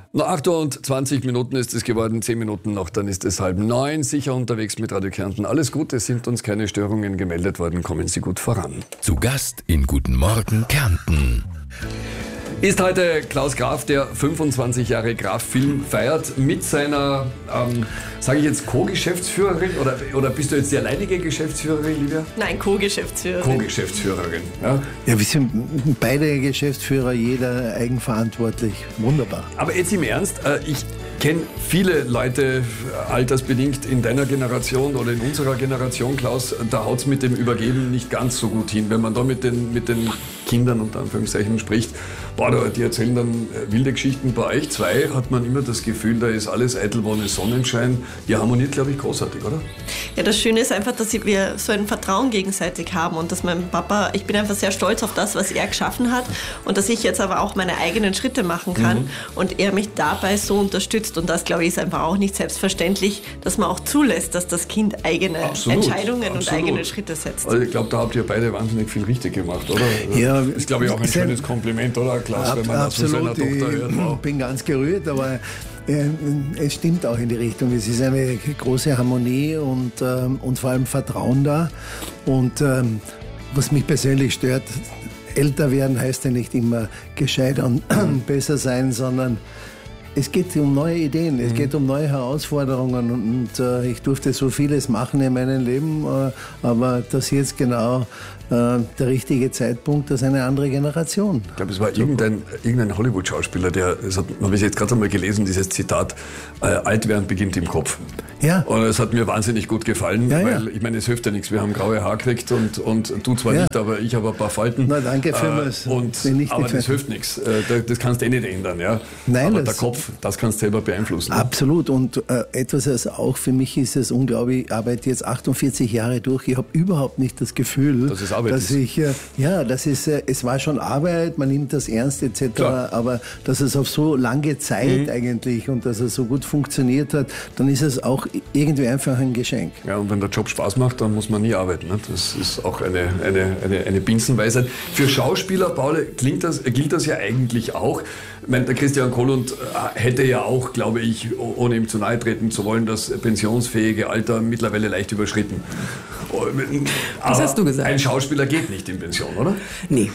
Na, 8 Uhr und 20 Minuten ist es geworden, 10 Minuten noch, dann ist es 8:30. Sicher unterwegs mit Radio Kärnten. Alles gut, es sind uns keine Störungen gemeldet worden, kommen Sie gut voran. Zu Gast in Guten Morgen Kärnten. Ist heute Klaus Graf, der 25 Jahre Graf-Film feiert, mit seiner, sage ich jetzt, Co-Geschäftsführerin oder bist du jetzt die alleinige Geschäftsführerin, Livia? Nein, Co-Geschäftsführerin. Co-Geschäftsführerin, ja. Ja, wir sind beide Geschäftsführer, jeder eigenverantwortlich. Wunderbar. Aber jetzt im Ernst, ich kenne viele Leute altersbedingt in deiner Generation oder in unserer Generation, Klaus, da haut es mit dem Übergeben nicht ganz so gut hin. Wenn man da mit den Kindern unter Anführungszeichen spricht, die erzählen dann wilde Geschichten. Bei euch zwei hat man immer das Gefühl, da ist alles eitel Wonne Sonnenschein. Die harmoniert, glaube ich, großartig, oder? Ja, das Schöne ist einfach, dass wir so ein Vertrauen gegenseitig haben und dass mein Papa, ich bin einfach sehr stolz auf das, was er geschaffen hat und dass ich jetzt aber auch meine eigenen Schritte machen kann und er mich dabei so unterstützt. Und das, glaube ich, ist einfach auch nicht selbstverständlich, dass man auch zulässt, dass das Kind eigene Entscheidungen und eigene Schritte setzt. Also ich glaube, da habt ihr beide wahnsinnig viel richtig gemacht, oder? Ja, ist, glaube ich, auch ein schönes Kompliment, oder, Klaus, wenn man das von seiner Tochter hört. Ich bin ganz gerührt, aber es stimmt auch in die Richtung. Es ist eine große Harmonie und vor allem Vertrauen da. Und was mich persönlich stört, älter werden heißt ja nicht immer gescheiter und besser sein, sondern es geht um neue Ideen, es geht um neue Herausforderungen und ich durfte so vieles machen in meinem Leben, aber das jetzt genau der richtige Zeitpunkt, das ist eine andere Generation. Ich glaube, es war irgendein Hollywood-Schauspieler, habe ich jetzt gerade einmal gelesen, dieses Zitat, alt werden beginnt im Kopf. Ja. Und es hat mir wahnsinnig gut gefallen, weil ich meine, es hilft ja nichts, wir haben graue Haare gekriegt und du zwar nicht, aber ich habe ein paar Falten. Na, danke vielmals. Aber das hilft nichts, das kannst du nicht ändern. Ja? Nein, aber der Kopf, das kannst du selber beeinflussen. Absolut und etwas, was auch für mich ist es unglaublich, ich arbeite jetzt 48 Jahre durch, ich habe überhaupt nicht das Gefühl, dass es Arbeit ist. Es war schon Arbeit, man nimmt das ernst etc., Klar. aber dass es auf so lange Zeit eigentlich und dass es so gut funktioniert hat, dann ist es auch irgendwie einfach ein Geschenk. Ja, und wenn der Job Spaß macht, dann muss man nie arbeiten. Ne? Das ist auch eine Binsenweisheit. Für Schauspieler, Paul, gilt das ja eigentlich auch. Ich meine, der Christian Kohlund hätte ja auch, glaube ich, ohne ihm zu nahe treten zu wollen, das pensionsfähige Alter mittlerweile leicht überschritten. Was hast du gesagt? Ein Schauspieler geht nicht in Pension, oder? Nee.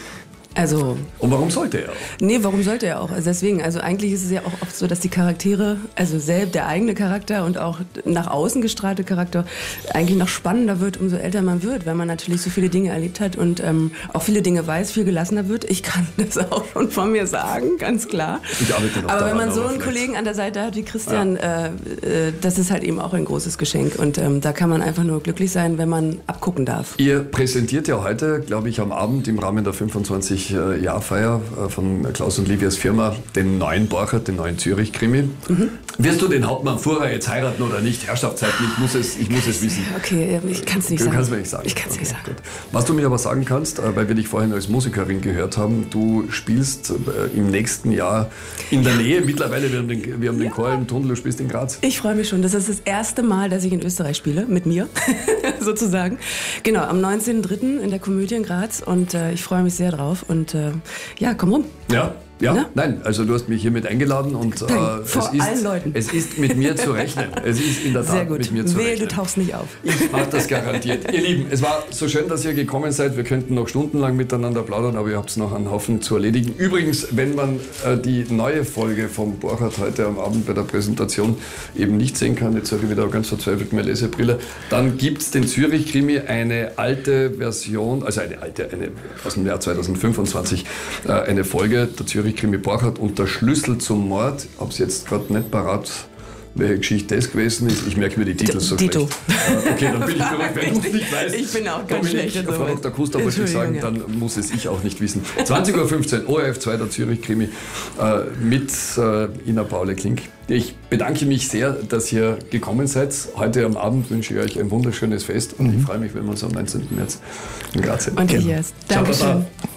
Und warum sollte er auch? Nee, warum sollte er auch? Also deswegen, eigentlich ist es ja auch oft so, dass die Charaktere, also selbst der eigene Charakter und auch nach außen gestrahlte Charakter eigentlich noch spannender wird, umso älter man wird, weil man natürlich so viele Dinge erlebt hat und auch viele Dinge weiß, viel gelassener wird. Ich kann das auch schon von mir sagen, ganz klar. Ich arbeite noch aber wenn man so einen Kollegen an der Seite hat wie Christian, das ist halt eben auch ein großes Geschenk und da kann man einfach nur glücklich sein, wenn man abgucken darf. Ihr präsentiert ja heute, glaube ich, am Abend im Rahmen der 25-Jahr-Feier von Klaus und Livias Firma den neuen Borchert, den neuen Zürich-Krimi. Wirst du den Hauptmann Fuhrer jetzt heiraten oder nicht? Herrschaftszeiten, ich muss es wissen. Okay, ich kann es nicht sagen. Du kannst mir nicht sagen. Ich kann es nicht sagen. Gut. Was du mir aber sagen kannst, weil wir dich vorhin als Musikerin gehört haben, du spielst im nächsten Jahr in der Nähe, mittlerweile, wir haben den Chor im Tunnel, du spielst in Graz. Ich freue mich schon. Das ist das erste Mal, dass ich in Österreich spiele, mit mir, sozusagen. Genau, am 19.03. in der Komödie in Graz und ich freue mich sehr drauf und komm rum. Ja, nein, also du hast mich hiermit eingeladen und vor allen Leuten. Es ist mit mir zu rechnen. Es ist in der Tat mit mir zu rechnen. Du tauchst nicht auf. Ich mache das garantiert. Ihr Lieben, es war so schön, dass ihr gekommen seid. Wir könnten noch stundenlang miteinander plaudern, aber ihr habt noch einen Haufen zu erledigen. Übrigens, wenn man die neue Folge vom Borchert heute am Abend bei der Präsentation eben nicht sehen kann, jetzt habe ich wieder ganz verzweifelt meine Lesebrille, dann gibt es den Zürich-Krimi, eine alte Version, also eine aus dem Jahr 2025, eine Folge der Zürich-Krimi Borchert und der Schlüssel zum Mord. Ich habe es jetzt gerade nicht parat, welche Geschichte das gewesen ist. Ich merke mir die Titel so schlecht. Okay, dann bin ich verrückt, wenn du es nicht weißt. Ich bin auch ganz schlecht. Verrückter Kuster, wollte ich sagen, dann muss es ich auch nicht wissen. 20.15 Uhr, ORF2, der Zürich-Krimi mit Ina Paule Klink. Ich bedanke mich sehr, dass ihr gekommen seid. Heute am Abend wünsche ich euch ein wunderschönes Fest und ich freue mich, wenn wir uns am 19. März in Graz sehen. Und ich erst. Dankeschön.